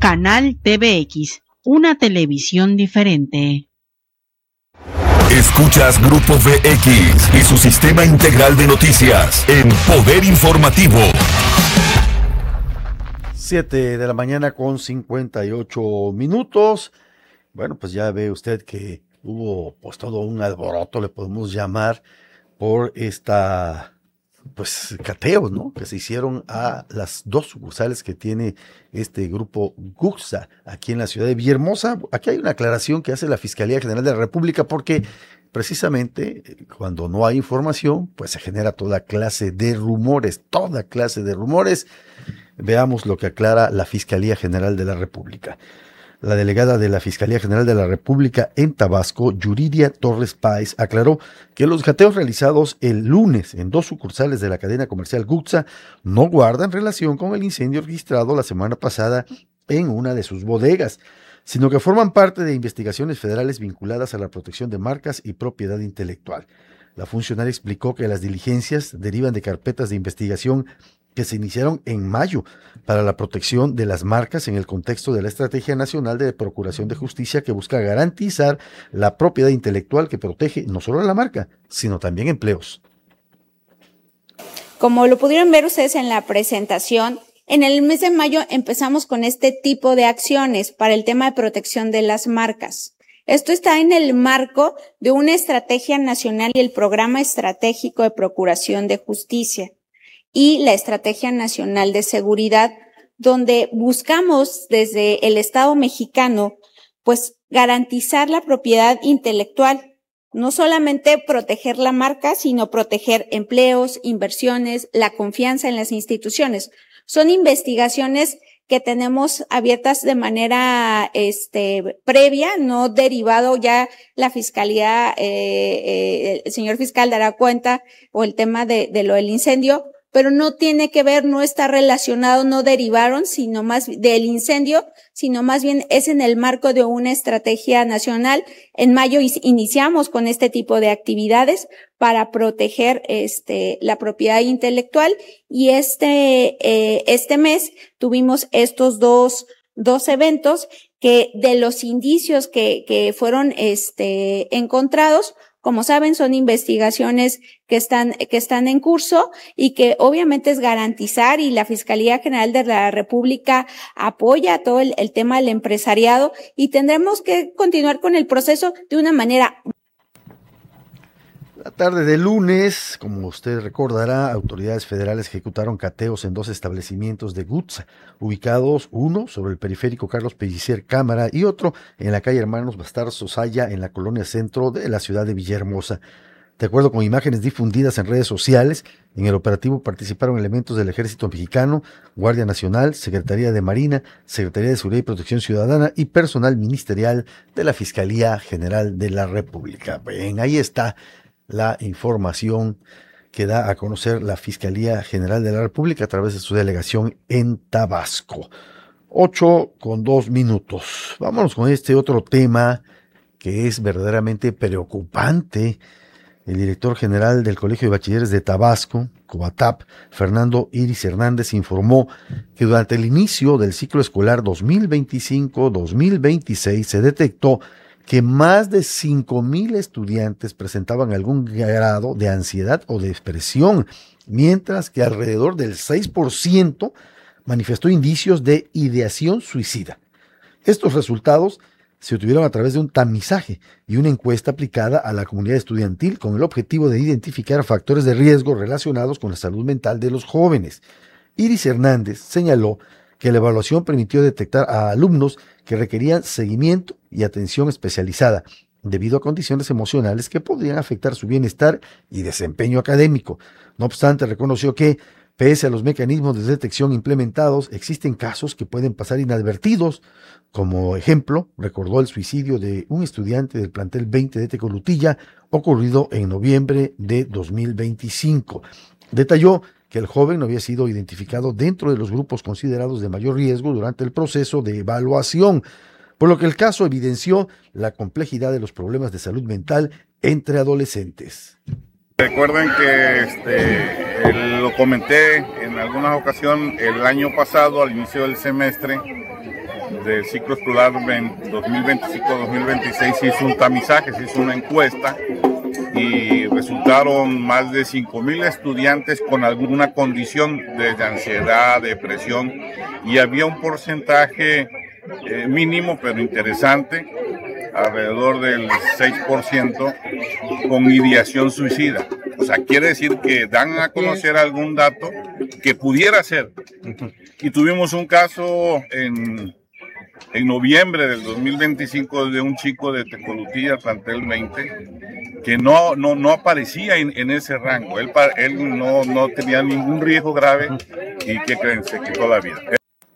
Canal TVX, una televisión diferente. Escuchas Grupo VX y su sistema integral de noticias en Poder Informativo. 7 de la mañana con 58 minutos. Bueno, pues ya ve usted que hubo pues todo un alboroto, le podemos llamar, por cateos, ¿no? Que se hicieron a las dos sucursales que tiene este grupo GUCSA aquí en la ciudad de Villahermosa. Aquí hay una aclaración que hace la Fiscalía General de la República porque precisamente cuando no hay información, pues se genera toda clase de rumores. Veamos lo que aclara la Fiscalía General de la República. La delegada de la Fiscalía General de la República en Tabasco, Yuridia Torres Páez, aclaró que los cateos realizados el lunes en dos sucursales de la cadena comercial GUCSA no guardan relación con el incendio registrado la semana pasada en una de sus bodegas, sino que forman parte de investigaciones federales vinculadas a la protección de marcas y propiedad intelectual. La funcionaria explicó que las diligencias derivan de carpetas de investigación que se iniciaron en mayo para la protección de las marcas en el contexto de la Estrategia Nacional de Procuración de Justicia que busca garantizar la propiedad intelectual que protege no solo a la marca, sino también empleos. Como lo pudieron ver ustedes en la presentación, en el mes de mayo empezamos con este tipo de acciones para el tema de protección de las marcas. Esto está en el marco de una estrategia nacional y el Programa Estratégico de Procuración de Justicia y la Estrategia Nacional de Seguridad, donde buscamos desde el Estado mexicano, pues, garantizar la propiedad intelectual. No solamente proteger la marca, sino proteger empleos, inversiones, la confianza en las instituciones. Son investigaciones que tenemos abiertas de manera previa, no derivado ya la fiscalía, el señor fiscal dará cuenta, o el tema de lo del incendio, pero no tiene que ver, no está relacionado, no derivaron, sino más del incendio, sino más bien es en el marco de una estrategia nacional. En mayo iniciamos con este tipo de actividades para proteger la propiedad intelectual, y este mes tuvimos estos dos eventos que de los indicios que fueron encontrados. Como saben, son investigaciones que están en curso y que obviamente es garantizar, y la Fiscalía General de la República apoya todo el tema del empresariado, y tendremos que continuar con el proceso de una manera. La tarde de lunes, como usted recordará, autoridades federales ejecutaron cateos en dos establecimientos de GUCSA, ubicados uno sobre el periférico Carlos Pellicer Cámara y otro en la calle Hermanos Bastar Sosaya, en la colonia centro de la ciudad de Villahermosa. De acuerdo con imágenes difundidas en redes sociales, en el operativo participaron elementos del Ejército Mexicano, Guardia Nacional, Secretaría de Marina, Secretaría de Seguridad y Protección Ciudadana y personal ministerial de la Fiscalía General de la República. Bien, ahí está la información que da a conocer la Fiscalía General de la República a través de su delegación en Tabasco. 8:02. Vámonos con este otro tema que es verdaderamente preocupante. El director general del Colegio de Bachilleres de Tabasco, COBATAP, Fernando Iris Hernández, informó que durante el inicio del ciclo escolar 2025-2026 se detectó que más de 5,000 estudiantes presentaban algún grado de ansiedad o depresión, mientras que alrededor del 6% manifestó indicios de ideación suicida. Estos resultados se obtuvieron a través de un tamizaje y una encuesta aplicada a la comunidad estudiantil con el objetivo de identificar factores de riesgo relacionados con la salud mental de los jóvenes. Iris Hernández señaló que la evaluación permitió detectar a alumnos que requerían seguimiento y atención especializada debido a condiciones emocionales que podrían afectar su bienestar y desempeño académico. No obstante, reconoció que, pese a los mecanismos de detección implementados, existen casos que pueden pasar inadvertidos. Como ejemplo, recordó el suicidio de un estudiante del plantel 20 de Tecolutilla, ocurrido en noviembre de 2025. Detalló que el joven no había sido identificado dentro de los grupos considerados de mayor riesgo durante el proceso de evaluación, por lo que el caso evidenció la complejidad de los problemas de salud mental entre adolescentes. Recuerden que lo comenté en alguna ocasión el año pasado al inicio del semestre del ciclo escolar 2025-2026 se hizo un tamizaje, se hizo una encuesta y resultaron más de 5,000 estudiantes con alguna condición de ansiedad, depresión, y había un porcentaje mínimo pero interesante, alrededor del 6%, con ideación suicida. O sea, quiere decir que dan a conocer algún dato que pudiera ser. Y tuvimos un caso en noviembre del 2025 de un chico de Tecolutilla, plantel 20, que no aparecía en ese rango. Él no tenía ningún riesgo grave y ¿qué creen? Se quitó la vida.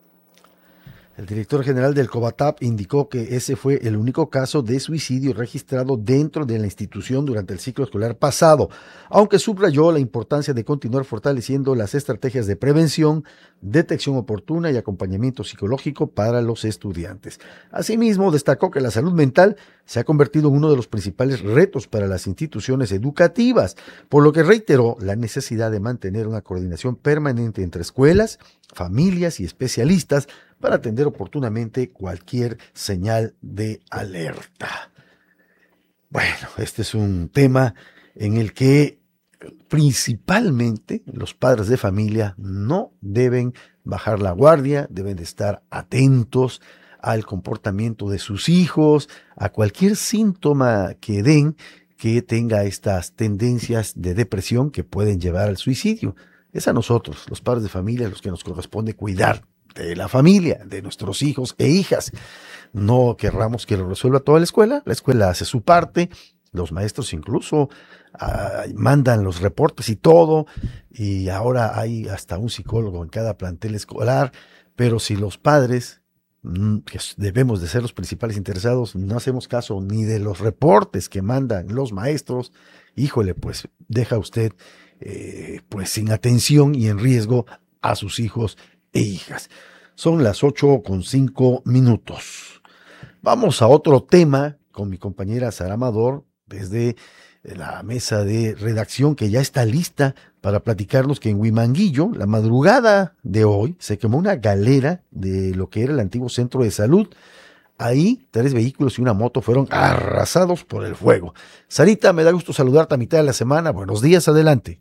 El director general del COBATAP indicó que ese fue el único caso de suicidio registrado dentro de la institución durante el ciclo escolar pasado, aunque subrayó la importancia de continuar fortaleciendo las estrategias de prevención, detección oportuna y acompañamiento psicológico para los estudiantes. Asimismo, destacó que la salud mental se ha convertido en uno de los principales retos para las instituciones educativas, por lo que reiteró la necesidad de mantener una coordinación permanente entre escuelas, familias y especialistas para atender oportunamente cualquier señal de alerta. Bueno, este es un tema en el que principalmente los padres de familia no deben bajar la guardia, deben de estar atentos al comportamiento de sus hijos, a cualquier síntoma que den que tenga estas tendencias de depresión que pueden llevar al suicidio. Es a nosotros, los padres de familia, los que nos corresponde cuidar de la familia, de nuestros hijos e hijas. No querramos que lo resuelva toda la escuela hace su parte, los maestros incluso mandan los reportes y todo, y ahora hay hasta un psicólogo en cada plantel escolar, pero si los padres, que debemos de ser los principales interesados, no hacemos caso ni de los reportes que mandan los maestros, híjole, pues deja usted pues sin atención y en riesgo a sus hijos e hijas. Son las 8:05. Vamos a otro tema con mi compañera Sara Amador desde la mesa de redacción, que ya está lista para platicarnos que en Huimanguillo, la madrugada de hoy, se quemó una galera de lo que era el antiguo centro de salud. Ahí 3 vehículos y una moto fueron arrasados por el fuego. Sarita, me da gusto saludarte a mitad de la semana. Buenos días, adelante.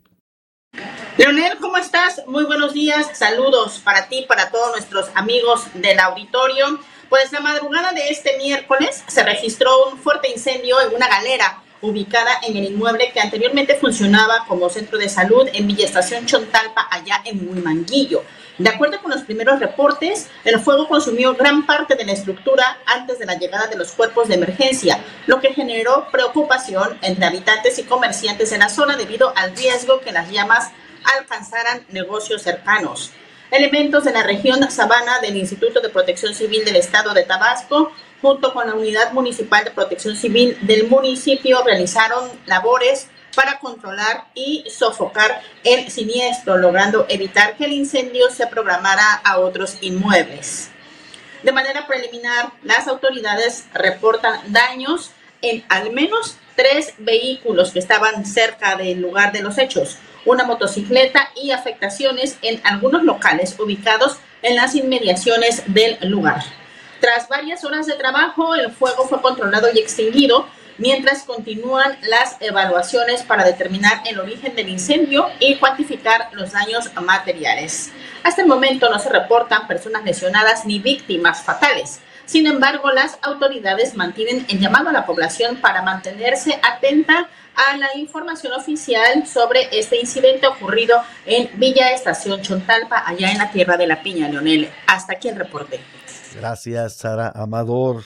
Leonel, ¿cómo estás? Muy buenos días, saludos para ti, para todos nuestros amigos del auditorio. Pues la madrugada de este miércoles se registró un fuerte incendio en una galera ubicada en el inmueble que anteriormente funcionaba como centro de salud en Villa Estación Chontalpa, allá en Huimanguillo. De acuerdo con los primeros reportes, el fuego consumió gran parte de la estructura antes de la llegada de los cuerpos de emergencia, lo que generó preocupación entre habitantes y comerciantes en la zona debido al riesgo que las llamas alcanzaran negocios cercanos. Elementos de la región Sabana del Instituto de Protección Civil del Estado de Tabasco, junto con la Unidad Municipal de Protección Civil del municipio, realizaron labores para controlar y sofocar el siniestro, logrando evitar que el incendio se programara a otros inmuebles. De manera preliminar, las autoridades reportan daños en al menos 3 vehículos que estaban cerca del lugar de los hechos, una motocicleta y afectaciones en algunos locales ubicados en las inmediaciones del lugar. Tras varias horas de trabajo, el fuego fue controlado y extinguido, mientras continúan las evaluaciones para determinar el origen del incendio y cuantificar los daños materiales. Hasta el momento no se reportan personas lesionadas ni víctimas fatales. Sin embargo, las autoridades mantienen el llamado a la población para mantenerse atenta a la información oficial sobre este incidente ocurrido en Villa Estación Chontalpa, allá en la Tierra de la Piña, Leonel. Hasta aquí el reporte. Gracias, Sara Amador.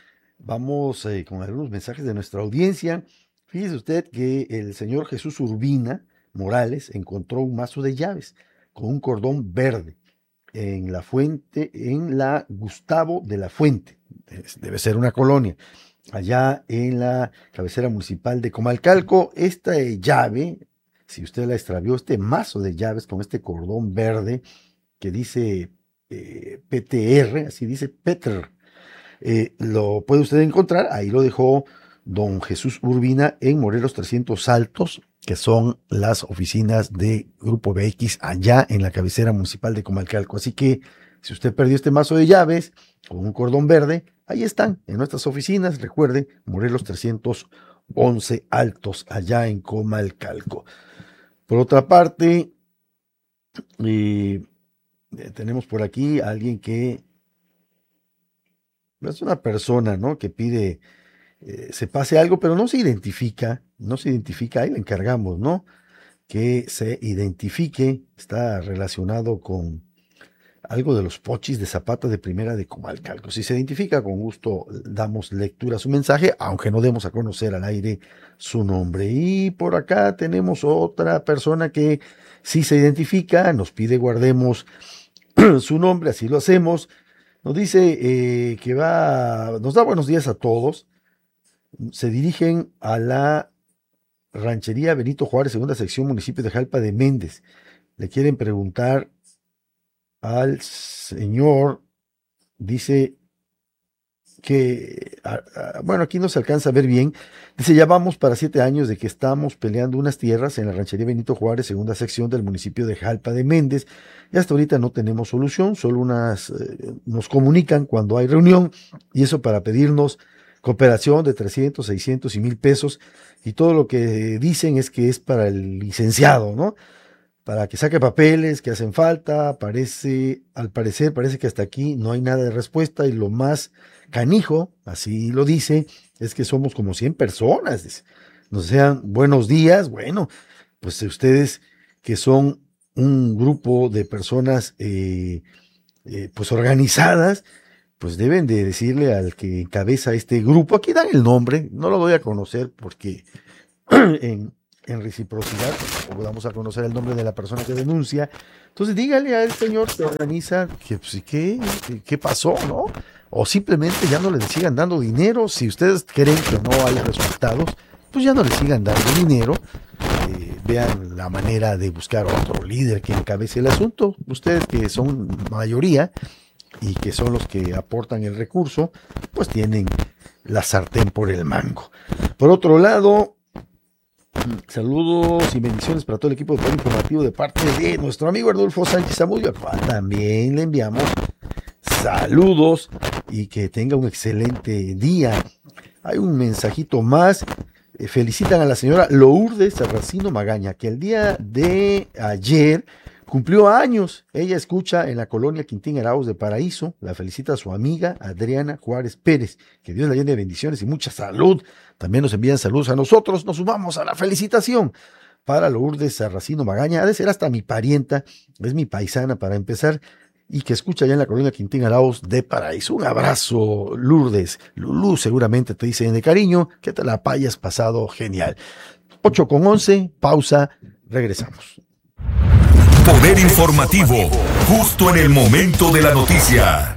Vamos con algunos mensajes de nuestra audiencia. Fíjese usted que el señor Jesús Urbina Morales encontró un mazo de llaves con un cordón verde en la fuente, en la Gustavo de la Fuente, debe ser una colonia, allá en la cabecera municipal de Comalcalco. Esta llave, si usted la extravió, este mazo de llaves con este cordón verde que dice PTR, así dice Petr, lo puede usted encontrar. Ahí lo dejó don Jesús Urbina en Morelos 300 Altos, que son las oficinas de Grupo BX allá en la cabecera municipal de Comalcalco. Así que si usted perdió este mazo de llaves, con un cordón verde, ahí están, en nuestras oficinas, recuerde, Morelos 311 Altos, allá en Comalcalco. Por otra parte, tenemos por aquí a alguien que es una persona, ¿no?, que pide se pase algo, pero no se identifica, ahí le encargamos, ¿no?, que se identifique, está relacionado con algo de los pochis de Zapata de Primera de Comalcalco. Si se identifica, con gusto damos lectura a su mensaje, aunque no demos a conocer al aire su nombre. Y por acá tenemos otra persona que sí se identifica, nos pide guardemos su nombre, así lo hacemos. Nos dice nos da buenos días a todos. Se dirigen a la Ranchería Benito Juárez, segunda sección, municipio de Jalpa de Méndez. Le quieren preguntar al señor, dice que, bueno, aquí no se alcanza a ver bien, dice, ya vamos para 7 años de que estamos peleando unas tierras en la Ranchería Benito Juárez, segunda sección del municipio de Jalpa de Méndez, y hasta ahorita no tenemos solución, solo nos comunican cuando hay reunión, y eso para pedirnos cooperación de 300, 600 y 1,000 pesos, y todo lo que dicen es que es para el licenciado, ¿no?, para que saque papeles que hacen falta. Al parecer parece que hasta aquí no hay nada de respuesta, y lo más canijo, así lo dice, es que somos como 100 personas. Nos sean buenos días. Bueno, pues ustedes que son un grupo de personas pues organizadas, pues deben de decirle al que encabeza este grupo, aquí dan el nombre, no lo doy a conocer porque en reciprocidad, o damos a conocer el nombre de la persona que denuncia. Entonces dígale al señor que organiza que pues, ¿qué pasó, no? O simplemente ya no le sigan dando dinero. Si ustedes creen que no hay resultados, pues ya no le sigan dando dinero. Vean la manera de buscar otro líder que encabece el asunto. Ustedes, que son mayoría y que son los que aportan el recurso, pues tienen la sartén por el mango. Por otro lado, saludos y bendiciones para todo el equipo de Poder Informativo de parte de nuestro amigo Arnulfo Sánchez Zamudio, al cual también le enviamos saludos y que tenga un excelente día. Hay un mensajito más. Felicitan a la señora Lourdes Sarracino Magaña, que el día de ayer cumplió años. Ella escucha en la colonia Quintín Arauz de Paraíso. La felicita a su amiga Adriana Juárez Pérez. Que Dios la llene de bendiciones y mucha salud. También nos envían saludos a nosotros. Nos sumamos a la felicitación para Lourdes Sarracino Magaña. Ha de ser hasta mi parienta, es mi paisana para empezar, y que escucha allá en la colonia Quintín Arauz de Paraíso. Un abrazo, Lourdes. Lulú seguramente te dicen de cariño que te la hayas pasado genial. 8:11, pausa, regresamos. Poder Informativo, justo en el momento de la noticia.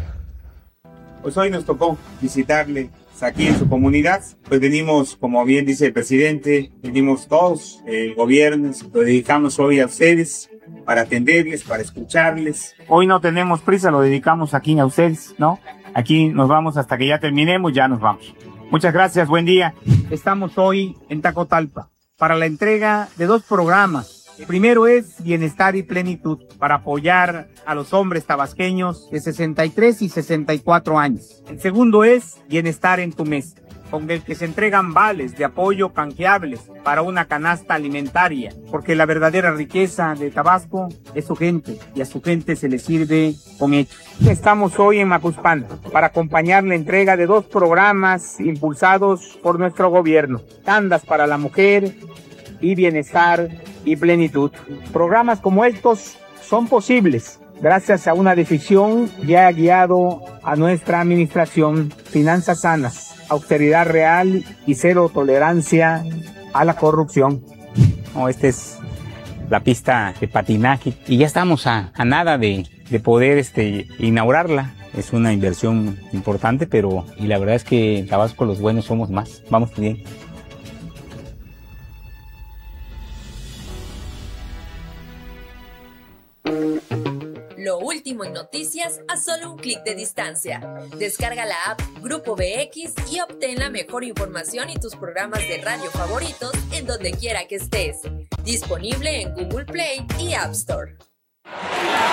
Pues hoy nos tocó visitarle aquí en su comunidad. Pues venimos, como bien dice el presidente, venimos todos, el gobierno, lo dedicamos hoy a ustedes para atenderles, para escucharles. Hoy no tenemos prisa, lo dedicamos aquí a ustedes, ¿no? Aquí nos vamos hasta que ya terminemos, ya nos vamos. Muchas gracias, buen día. Estamos hoy en Tacotalpa para la entrega de 2 programas. El primero es Bienestar y Plenitud, para apoyar a los hombres tabasqueños de 63 y 64 años. El segundo es Bienestar en tu mesa, con el que se entregan vales de apoyo canjeables para una canasta alimentaria, porque la verdadera riqueza de Tabasco es su gente, y a su gente se le sirve con hechos. Estamos hoy en Macuspán para acompañar la entrega de 2 programas impulsados por nuestro gobierno: Tandas para la Mujer y Bienestar y Plenitud. Programas como estos son posibles gracias a una decisión que ha guiado a nuestra administración: finanzas sanas, austeridad real y cero tolerancia a la corrupción. Esta es la pista de patinaje y ya estamos a nada de poder inaugurarla. Es una inversión importante, y la verdad es que en Tabasco los buenos somos más. Vamos bien. Lo último en noticias a solo un clic de distancia. Descarga la app Grupo BX y obtén la mejor información y tus programas de radio favoritos en donde quiera que estés. Disponible en Google Play y App Store.